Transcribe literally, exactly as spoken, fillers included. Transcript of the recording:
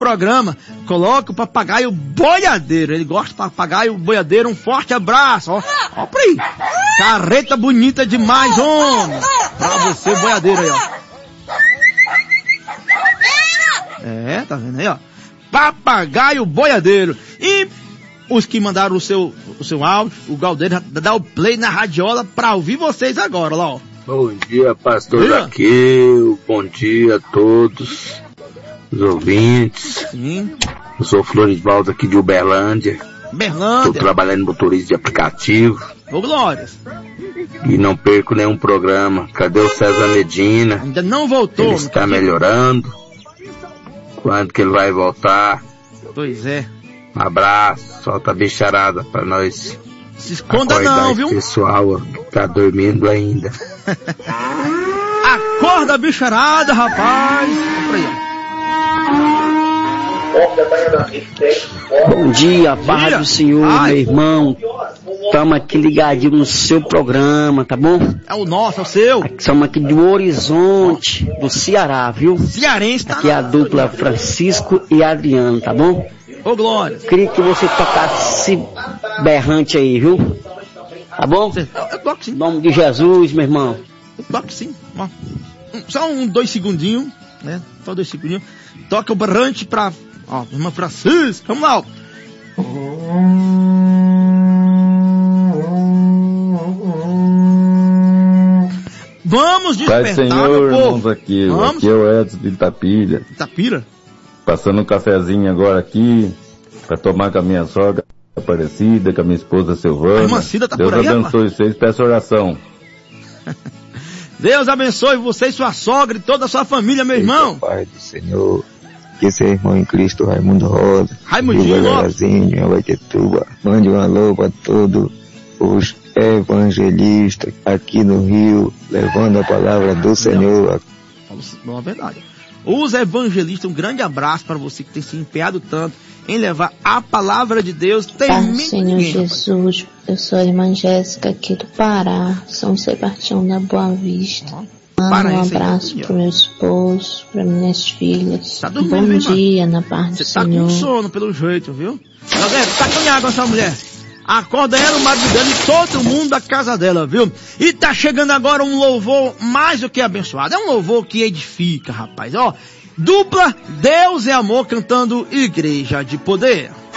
programa. Coloca o papagaio boiadeiro. Ele gosta do papagaio boiadeiro. Um forte abraço. Ó, ó pra aí. Carreta bonita demais, homem. Pra você, boiadeiro aí, ó. É, tá vendo aí, ó. Papagaio boiadeiro. E os que mandaram o seu, o seu áudio, o Galdeiro dá o play na radiola pra ouvir vocês agora, lá, ó. Bom dia, pastor Zaqueu. Bom dia a todos os ouvintes. Sim. Eu sou Florisvaldo aqui de Uberlândia. Uberlândia. Estou trabalhando em motorista de aplicativo. Ô, Glórias. E não perco nenhum programa. Cadê o César Medina? Ainda não voltou. Ele está melhorando. Quando que ele vai voltar? Pois é. Um abraço. Solta a bicharada pra nós. Se esconda não, viu? O pessoal tá dormindo ainda. Acorda, bicharada, rapaz. Olha aí, ó. Bom dia, paz do Senhor, Ai. meu irmão. Estamos aqui ligadinhos no seu programa, tá bom? É o nosso, é o seu. Estamos aqui do Horizonte, do Ceará, viu? Cearense, tá? Aqui é a dupla Francisco e Adriano, tá bom? Ô, Glória. Queria que você tocasse berrante aí, viu? Tá bom? Eu toco sim. Em nome de Jesus, meu irmão. Eu toco sim. Ó. Só um, dois segundinhos, né? Só dois segundinhos. Toca o berrante pra... Ó, irmã Francisco. Vamos lá, ó. Vamos despertar, Pai Senhor, meu povo. irmãos, aqui, Vamos. aqui é o Edson de Itapira. Itapira? Passando um cafezinho agora aqui, para tomar com a minha sogra Aparecida, com a minha esposa Silvana. A irmã Cida tá Deus por aí, abençoe vocês, peço oração. Deus abençoe você e sua sogra e toda a sua família, meu irmão. Pai do Senhor, que esse é irmão em Cristo, Raimundo Rosa, Raimundinho, Galerazinho, Abaitetuba. Mande um alô para todos os evangelistas aqui no Rio, levando a palavra do Senhor. Falou a verdade. Os evangelistas, um grande abraço para você que tem se empenhado tanto em levar a palavra de Deus. Tem Pai do Senhor Jesus, eu sou a irmã Jéssica aqui do Pará, São Sebastião da Boa Vista. Mando um abraço para meu esposo, para minhas filhas. Tá dormindo, Bom irmã? dia na paz do Você tá Senhor. com sono pelo jeito, viu? Galera, tá com água essa mulher. Acorda ela, o marido dela e todo mundo da casa dela, viu? E tá chegando agora um louvor mais do que abençoado. É um louvor que edifica, rapaz. Ó, dupla Deus é Amor cantando Igreja de Poder.